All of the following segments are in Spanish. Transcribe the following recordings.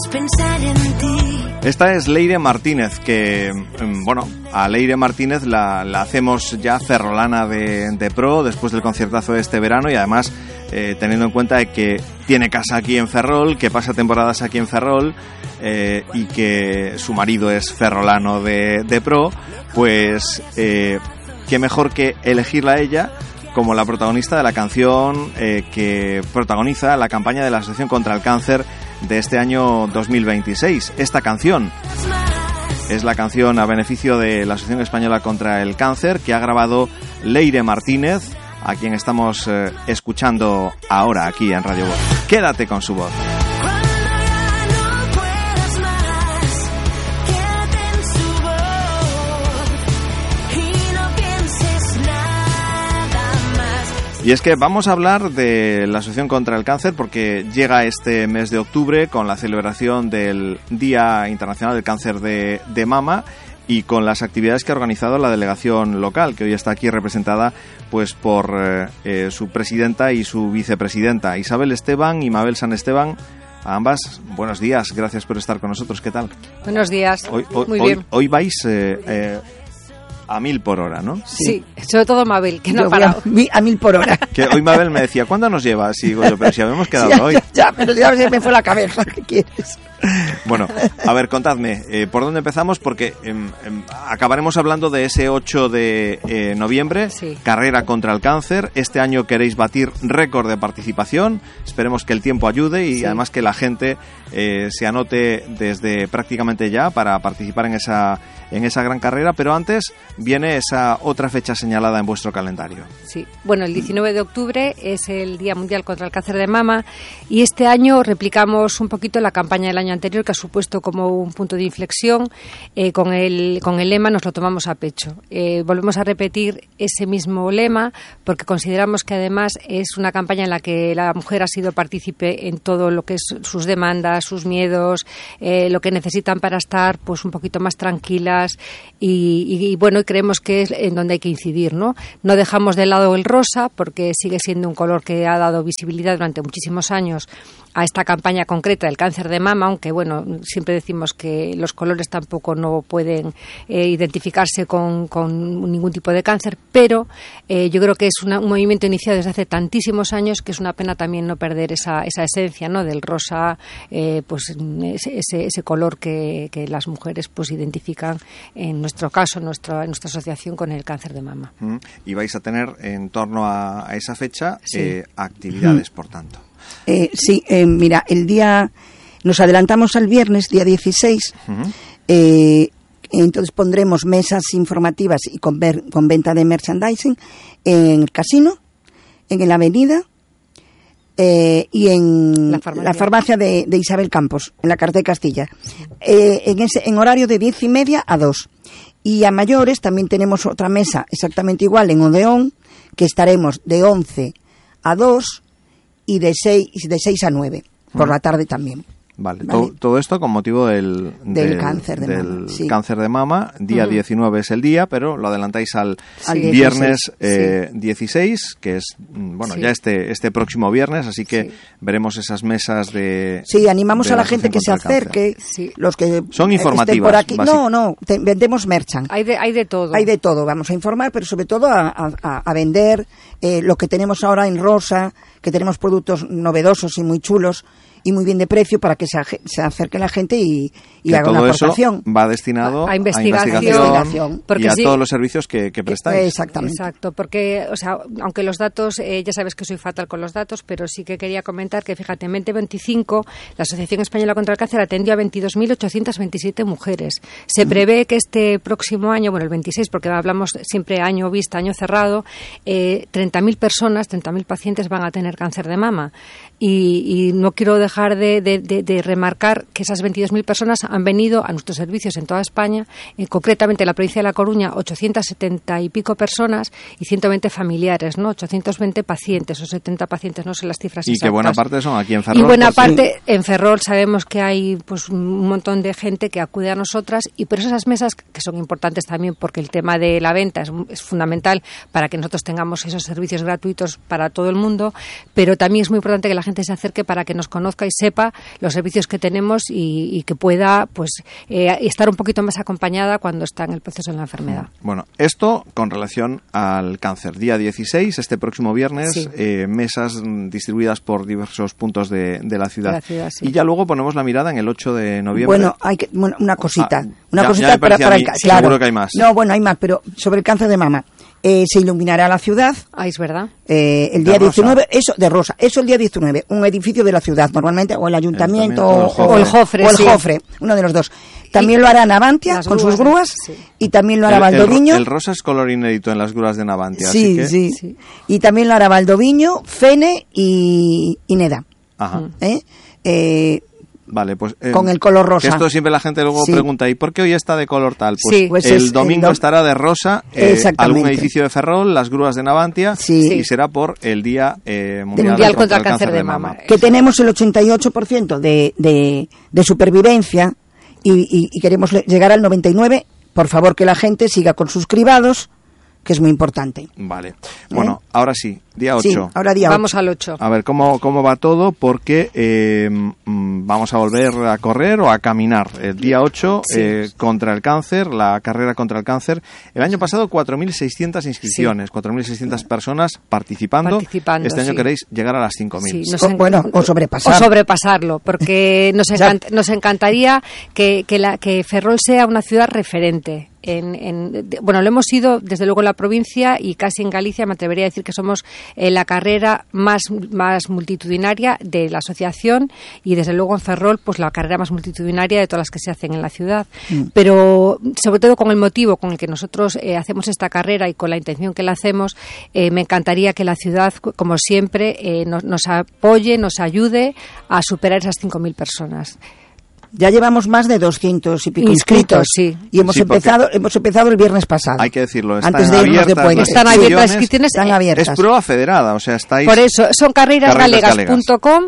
Pensar en ti. Esta es Leire Martínez, que, bueno, a Leire Martínez la hacemos ya ferrolana de pro después del conciertazo de este verano y además teniendo en cuenta que tiene casa aquí en Ferrol, que pasa temporadas aquí en Ferrol y que su marido es ferrolano de pro, pues qué mejor que elegirla a ella como la protagonista de la canción que protagoniza la campaña de la Asociación contra el Cáncer de este año 2026. Esta canción es la canción a beneficio de la Asociación Española contra el Cáncer que ha grabado Leire Martínez, a quien estamos escuchando ahora aquí en Radio Voz. Quédate con su voz. Y es que vamos a hablar de la Asociación contra el Cáncer porque llega este mes de octubre con la celebración del Día Internacional del Cáncer de Mama y con las actividades que ha organizado la delegación local, que hoy está aquí representada pues por su presidenta y su vicepresidenta, Isabel Esteban y Mabel San Esteban. A ambas, buenos días, gracias por estar con nosotros. ¿Qué tal? Buenos días, muy bien. Hoy vais a 1000 por hora, ¿no? Sí, sobre todo Mabel, que no ha parado. A 1000 por hora. Que hoy Mabel me decía, ¿cuándo nos llevas? Y digo yo, pero si habíamos quedado hoy. Ya, pero ya se me fue la cabeza, ¿qué quieres? Bueno, a ver, contadme, ¿por dónde empezamos? Porque acabaremos hablando de ese 8 de noviembre, sí. Carrera contra el Cáncer. Este año queréis batir récord de participación. Esperemos que el tiempo ayude y además que la gente se anote desde prácticamente ya para participar en esa gran carrera. Pero antes viene esa otra fecha señalada en vuestro calendario. Sí, bueno, el 19 de octubre es el Día Mundial contra el Cáncer de Mama y este año replicamos un poquito la campaña del año anterior, que ha supuesto como un punto de inflexión. Con el lema nos lo tomamos a pecho. Volvemos a repetir ese mismo lema porque consideramos que además es una campaña en la que la mujer ha sido partícipe en todo lo que es sus demandas, sus miedos, lo que necesitan para estar pues un poquito más tranquilas y bueno, creemos que es en donde hay que incidir, ¿no? No dejamos de lado el rosa porque sigue siendo un color que ha dado visibilidad durante muchísimos años a esta campaña concreta del cáncer de mama, aunque bueno, siempre decimos que los colores tampoco no pueden identificarse con ningún tipo de cáncer, pero yo creo que es un movimiento iniciado desde hace tantísimos años que es una pena también no perder esa esencia, ¿no? Del rosa, pues ese color que las mujeres pues identifican en nuestro caso, en nuestra asociación con el cáncer de mama. Y vais a tener en torno a esa fecha actividades, por tanto. Sí, mira, el día nos adelantamos al viernes, día 16. Entonces pondremos mesas informativas y con venta de merchandising en el casino, en la avenida y en la farmacia de Isabel Campos, en la carta de Castilla, en horario de 10:30 a 2. Y a mayores también tenemos otra mesa exactamente igual en Odeón, que estaremos de 11 a 2 y de 6 a 9 por la tarde también. Vale. Todo esto con motivo del cáncer de mama. Sí. Cáncer de mama. Día 19 es el día, pero lo adelantáis al viernes 16, que es ya este próximo viernes, así que veremos esas mesas de... Sí, animamos a la gente que se acerque, los que son informativas. Por aquí. No, vendemos merchan. Hay de todo. Hay de todo, vamos a informar, pero sobre todo a vender lo que tenemos ahora en rosa, que tenemos productos novedosos y muy chulos y muy bien de precio para que se acerque la gente y haga una aportación. Eso va destinado a investigación y a todos los servicios que prestáis. Exactamente. Exacto, porque, o sea, aunque los datos, ya sabes que soy fatal con los datos, pero sí que quería comentar que, fíjate, en 2025 la Asociación Española contra el Cáncer atendió a 22.827 mujeres. Se prevé que este próximo año, bueno, el 26, porque hablamos siempre año vista, año cerrado, 30.000 personas, 30.000 pacientes van a tener cáncer de mama. Y no quiero dejar de remarcar que esas 22.000 personas han venido a nuestros servicios en toda España, concretamente en la provincia de La Coruña, 870 y pico personas y 120 familiares, ¿no? 820 pacientes o 70 pacientes, no sé las cifras exactas. Y que buena parte son aquí en Ferrol. Y buena parte en Ferrol sabemos que hay pues un montón de gente que acude a nosotras y por eso esas mesas que son importantes también porque el tema de la venta es fundamental para que nosotros tengamos esos servicios gratuitos para todo el mundo, pero también es muy importante que la gente se acerque para que nos conozca conozca y sepa los servicios que tenemos y que pueda pues estar un poquito más acompañada cuando está en el proceso de la enfermedad. Bueno, esto con relación al cáncer. Día 16, este próximo viernes, sí. Mesas distribuidas por diversos puntos de la ciudad. Sí. Y ya luego ponemos la mirada en el 8 de noviembre. Bueno, una cosita. Ya para el claro. Seguro que hay más. No, bueno, hay más, pero sobre el cáncer de mama. Se iluminará la ciudad. Es verdad. El día 19, eso de rosa, eso el día 19, un edificio de la ciudad, normalmente, o el ayuntamiento, o el Jofre, uno de los dos. También lo hará Navantia con sus grúas, sí. Y también lo hará Valdoviño. El rosa es color inédito en las grúas de Navantia. Sí, así que... sí. Y también lo hará Valdoviño, Fene y Neda. Ajá. Vale, pues con el color rosa. Que esto siempre la gente luego pregunta, ¿y por qué hoy está de color tal? Pues, sí. el domingo estará de rosa, algún edificio de Ferrol, las grúas de Navantia, y será por el Día Mundial contra el Cáncer de Mama. Que tenemos el 88% de supervivencia y queremos llegar al 99%. Por favor, que la gente siga con sus cribados, que es muy importante. Vale. Bueno, ahora sí, día 8. Sí, ahora día 8. Vamos al 8. A ver, ¿cómo va todo? Porque vamos a volver a correr o a caminar. El día 8, contra el cáncer, la carrera contra el cáncer. El año pasado, 4.600 inscripciones, 4.600 personas participando. Este año queréis llegar a las 5.000. Sí, o sobrepasarlo. O sobrepasarlo, porque nos encantaría que Ferrol sea una ciudad referente. Bueno, lo hemos sido desde luego en la provincia y casi en Galicia. Me atrevería a decir que somos la carrera más multitudinaria de la asociación y desde luego en Ferrol pues la carrera más multitudinaria de todas las que se hacen en la ciudad. Pero sobre todo con el motivo con el que nosotros hacemos esta carrera y con la intención que la hacemos, me encantaría que la ciudad, como siempre, nos apoye, nos ayude a superar esas 5.000 personas. Ya llevamos más de 200 y pico inscritos. Sí. Y hemos empezado el viernes pasado. Hay que decirlo, antes de irnos de puente. Están abiertas las inscripciones. Están abiertas. Es prueba federada, o sea, estáis... Por eso, son carrerasgalegas.com.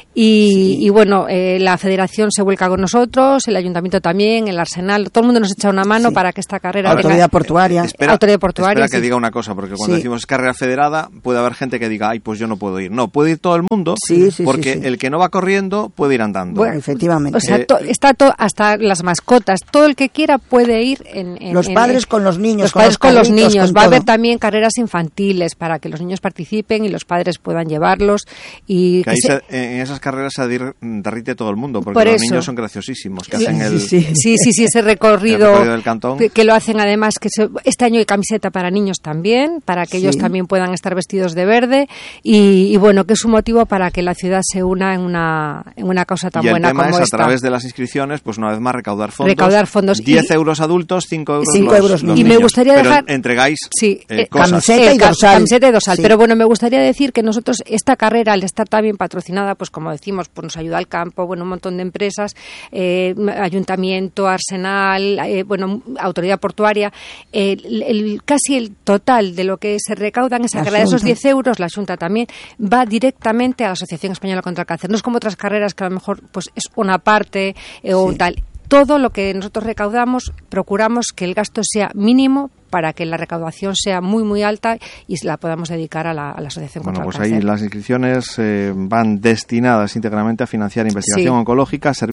Y bueno, la federación se vuelca con nosotros, el ayuntamiento también, el Arsenal, todo el mundo nos echa una mano para que esta carrera Autoridad portuaria. Espera que diga una cosa, porque cuando decimos carrera federada puede haber gente que diga, pues yo no puedo ir. No, puede ir todo el mundo, porque el que no va corriendo puede ir andando. Bueno, efectivamente. O sea, hasta las mascotas, todo el que quiera puede ir. Los padres con los niños. Los padres con los niños. Va a haber también carreras infantiles para que los niños participen y los padres puedan llevarlos. Y en esas carreras se derrite todo el mundo, porque los niños son graciosísimos, que hacen ese recorrido del cantón. Que lo hacen además, este año hay camiseta para niños también, para que ellos también puedan estar vestidos de verde, y bueno, que es un motivo para que la ciudad se una en una causa tan buena como esta. Y el tema es, a través de las inscripciones, pues una vez más recaudar fondos. 10 euros adultos, 5 euros los y niños. me gustaría dejar... Pero entregáis cosas. Camiseta y dorsal. Pero bueno, me gustaría decir que nosotros, esta carrera, al estar también patrocinada, pues como decimos, pues nos ayuda al campo, bueno, un montón de empresas, ayuntamiento, Arsenal, autoridad portuaria, casi el total de lo que se recauda en esa carrera, de esos 10 euros, la Xunta también, va directamente a la Asociación Española contra el Cáncer. No es como otras carreras que a lo mejor pues es una parte o tal. Todo lo que nosotros recaudamos, procuramos que el gasto sea mínimo para que la recaudación sea muy, muy alta y la podamos dedicar a la Asociación contra el Cáncer. Ahí las inscripciones van destinadas íntegramente a financiar investigación oncológica,